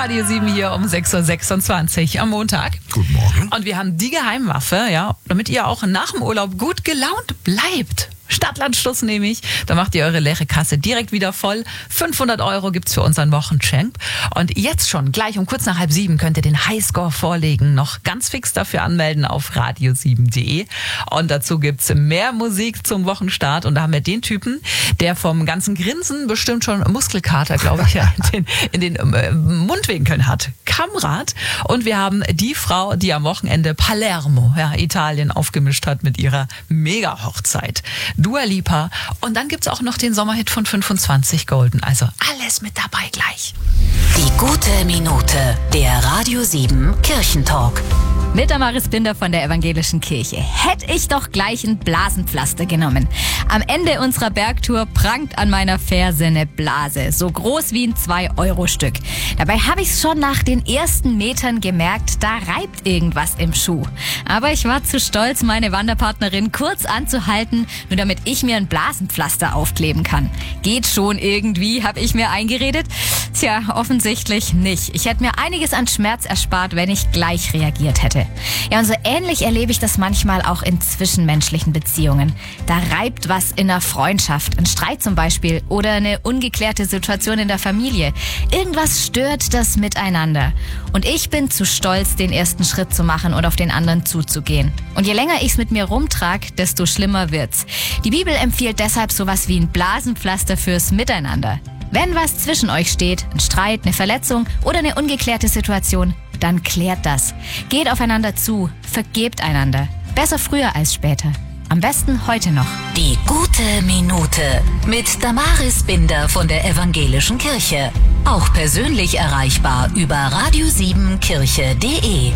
Radio 7 hier um 6.26 Uhr am Montag. Guten Morgen. Und wir haben die Geheimwaffe, ja, damit ihr auch nach dem Urlaub gut gelaunt bleibt. Stadtlandschluss nämlich. Da macht ihr eure leere Kasse direkt wieder voll. 500 € gibt's für unseren Wochenchamp. Und jetzt schon, gleich um kurz nach 6:30 könnt ihr den Highscore vorlegen. Noch ganz fix dafür anmelden auf radio7.de. Und dazu gibt's mehr Musik zum Wochenstart. Und da haben wir den Typen, der vom ganzen Grinsen bestimmt schon Muskelkater, glaube ich, in den Mundwinkeln hat. Kamrat. Und wir haben die Frau, die am Wochenende Palermo, ja, Italien, aufgemischt hat mit ihrer Mega-Hochzeit. Dua Lipa. Und dann gibt's auch noch den Sommerhit von 25 Golden. Also alles mit dabei gleich. Die gute Minute, der Radio 7 Kirchentalk. Mit Damaris Binder von der Evangelischen Kirche. Hätte ich doch gleich ein Blasenpflaster genommen. Am Ende unserer Bergtour prangt an meiner Ferse eine Blase, so groß wie ein 2-Euro-Stück. Dabei habe ich es schon nach den ersten Metern gemerkt, da reibt irgendwas im Schuh. Aber ich war zu stolz, meine Wanderpartnerin kurz anzuhalten, nur damit ich mir ein Blasenpflaster aufkleben kann. Geht schon irgendwie, habe ich mir eingeredet? Tja, offensichtlich nicht. Ich hätte mir einiges an Schmerz erspart, wenn ich gleich reagiert hätte. Ja, und so ähnlich erlebe ich das manchmal auch in zwischenmenschlichen Beziehungen. Da reibt was in der Freundschaft, ein Streit zum Beispiel oder eine ungeklärte Situation in der Familie. Irgendwas stört das Miteinander. Und ich bin zu stolz, den ersten Schritt zu machen und auf den anderen zuzugehen. Und je länger ich es mit mir rumtrage, desto schlimmer wird's. Die Bibel empfiehlt deshalb sowas wie ein Blasenpflaster fürs Miteinander. Wenn was zwischen euch steht, ein Streit, eine Verletzung oder eine ungeklärte Situation, dann klärt das. Geht aufeinander zu, vergebt einander. Besser früher als später. Am besten heute noch. Die gute Minute mit Damaris Binder von der Evangelischen Kirche. Auch persönlich erreichbar über radio7kirche.de.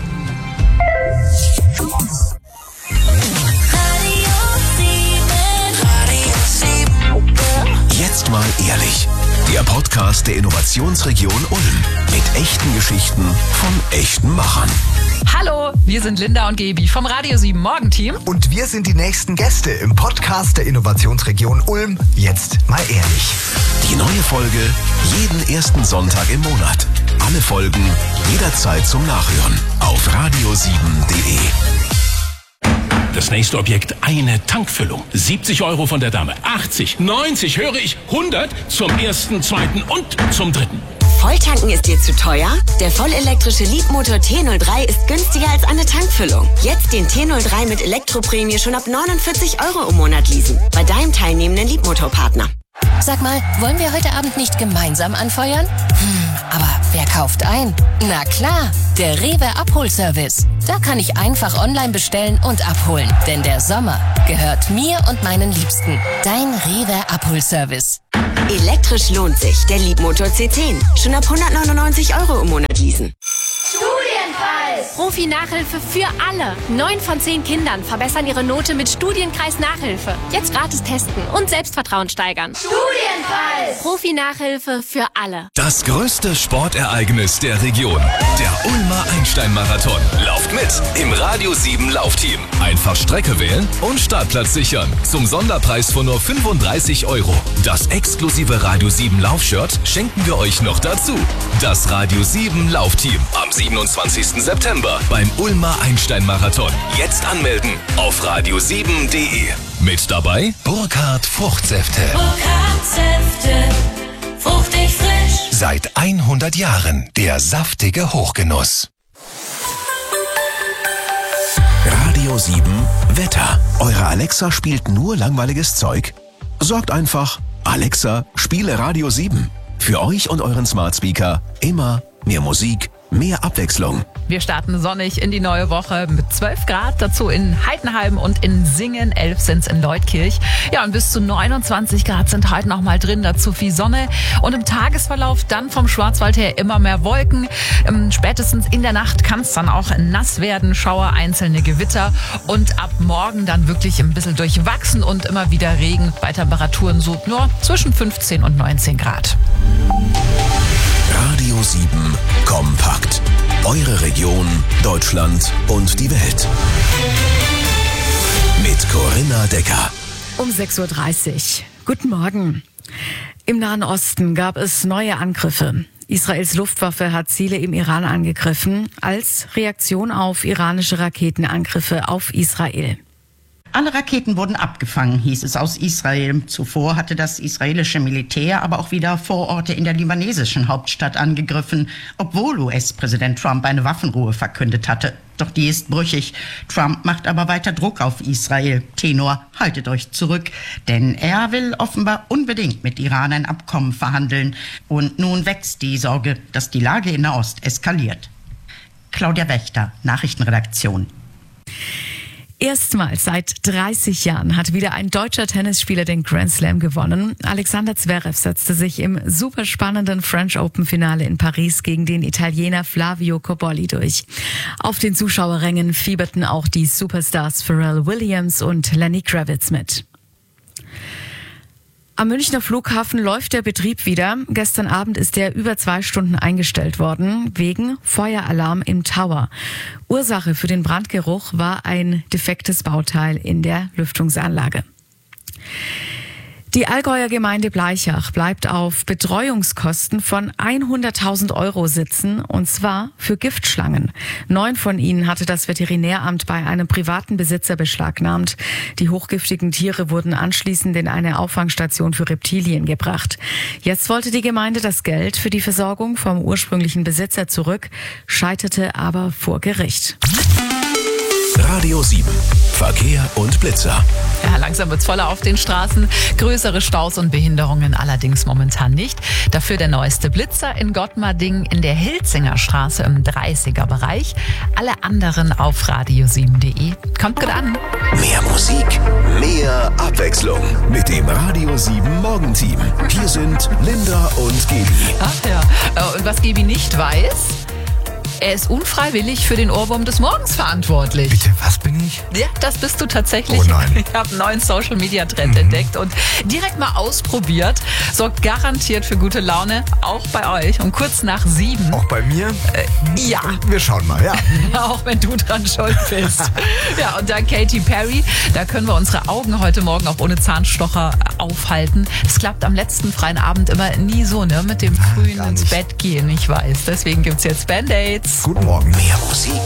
Jetzt mal ehrlich. Der Podcast der Innovationsregion Ulm. Mit echten Geschichten von echten Machern. Hallo, wir sind Linda und Gebi vom Radio 7 Morgenteam. Und wir sind die nächsten Gäste im Podcast der Innovationsregion Ulm. Jetzt mal ehrlich. Die neue Folge jeden ersten Sonntag im Monat. Alle Folgen jederzeit zum Nachhören auf radio7.de. Das nächste Objekt, eine Tankfüllung. 70 € von der Dame. 80, 90, höre ich, 100 zum ersten, zweiten und zum dritten. Volltanken ist dir zu teuer? Der vollelektrische Leapmotor T03 ist günstiger als eine Tankfüllung. Jetzt den T03 mit Elektroprämie schon ab 49 € im Monat leasen. Bei deinem teilnehmenden Leapmotor-Partner. Sag mal, wollen wir heute Abend nicht gemeinsam anfeuern? Aber wer kauft ein? Na klar, der Rewe Abholservice. Da kann ich einfach online bestellen und abholen. Denn der Sommer gehört mir und meinen Liebsten. Dein Rewe Abholservice. Elektrisch lohnt sich. Der Leapmotor C10. Schon ab 199 € im Monat leasen. Studienpreis! Profi-Nachhilfe für alle. 9 von 10 Kindern verbessern ihre Note mit Studienkreis Nachhilfe. Jetzt gratis testen und Selbstvertrauen steigern. Studienpreis! Profi-Nachhilfe für alle. Das größte Sportereignis der Region. Der Ulmer Einstein-Marathon. Lauft mit im Radio 7 Laufteam. Einfach Strecke wählen und Startplatz sichern. Zum Sonderpreis von nur 35 €. Das exklusive Radio 7 Laufshirt schenken wir euch noch dazu. Das Radio 7 Laufteam am 27. September beim Ulmer Einstein-Marathon. Jetzt anmelden auf radio7.de. Mit dabei Burkhardt Fruchtsäfte. Burkhardt Säfte, fruchtig frisch. Seit 100 Jahren der saftige Hochgenuss. Radio 7 Wetter. Eure Alexa spielt nur langweiliges Zeug? Sagt einfach, Alexa, spiele Radio 7. Für euch und euren Smart Speaker immer mehr Musik, mehr Abwechslung. Wir starten sonnig in die neue Woche mit 12 Grad, dazu in Heidenheim und in Singen, 11 sind's in Leutkirch. Ja, und bis zu 29 Grad sind heute noch mal drin, dazu viel Sonne. Und im Tagesverlauf dann vom Schwarzwald her immer mehr Wolken. Spätestens in der Nacht kann es dann auch nass werden, Schauer, einzelne Gewitter. Und ab morgen dann wirklich ein bisschen durchwachsen und immer wieder Regen bei Temperaturen so nur zwischen 15 und 19 Grad. Radio 7 Kompakt. Eure Region, Deutschland und die Welt. Mit Corinna Decker. Um 6.30 Uhr. Guten Morgen. Im Nahen Osten gab es neue Angriffe. Israels Luftwaffe hat Ziele im Iran angegriffen, als Reaktion auf iranische Raketenangriffe auf Israel. Alle Raketen wurden abgefangen, hieß es aus Israel. Zuvor hatte das israelische Militär aber auch wieder Vororte in der libanesischen Hauptstadt angegriffen, obwohl US-Präsident Trump eine Waffenruhe verkündet hatte. Doch die ist brüchig. Trump macht aber weiter Druck auf Israel. Tenor, haltet euch zurück, denn er will offenbar unbedingt mit Iran ein Abkommen verhandeln. Und nun wächst die Sorge, dass die Lage in Nahost eskaliert. Claudia Wächter, Nachrichtenredaktion. Erstmals seit 30 Jahren hat wieder ein deutscher Tennisspieler den Grand Slam gewonnen. Alexander Zverev setzte sich im superspannenden French Open Finale in Paris gegen den Italiener Flavio Cobolli durch. Auf den Zuschauerrängen fieberten auch die Superstars Pharrell Williams und Lenny Kravitz mit. Am Münchner Flughafen läuft der Betrieb wieder. Gestern Abend ist er über 2 Stunden eingestellt worden, wegen Feueralarm im Tower. Ursache für den Brandgeruch war ein defektes Bauteil in der Lüftungsanlage. Die Allgäuer Gemeinde Bleichach bleibt auf Betreuungskosten von 100.000 Euro sitzen, und zwar für Giftschlangen. 9 von ihnen hatte das Veterinäramt bei einem privaten Besitzer beschlagnahmt. Die hochgiftigen Tiere wurden anschließend in eine Auffangstation für Reptilien gebracht. Jetzt wollte die Gemeinde das Geld für die Versorgung vom ursprünglichen Besitzer zurück, scheiterte aber vor Gericht. Radio 7. Verkehr und Blitzer. Ja, langsam wird's voller auf den Straßen. Größere Staus und Behinderungen allerdings momentan nicht. Dafür der neueste Blitzer in Gottmarding in der Hilzinger Straße im 30er-Bereich. Alle anderen auf radio7.de. Kommt gut an. Mehr Musik, mehr Abwechslung mit dem Radio 7 Morgenteam. Hier sind Linda und Gebi. Ach ja, und was Gebi nicht weiß: Er ist unfreiwillig für den Ohrwurm des Morgens verantwortlich. Bitte, was bin ich? Ja, das bist du tatsächlich. Oh nein. Ich habe einen neuen Social-Media-Trend entdeckt und direkt mal ausprobiert. Sorgt garantiert für gute Laune, auch bei euch. Und kurz nach 7. Auch bei mir? Ja. Wir schauen mal, ja. Auch wenn du dran schuld bist. Ja, und dann Katy Perry. Da können wir unsere Augen heute Morgen auch ohne Zahnstocher aufhalten. Es klappt am letzten freien Abend immer nie so, ne? Mit dem frühen ins Bett gehen, ich weiß. Deswegen gibt's jetzt Band-Aids. Guten Morgen. Mehr Musik,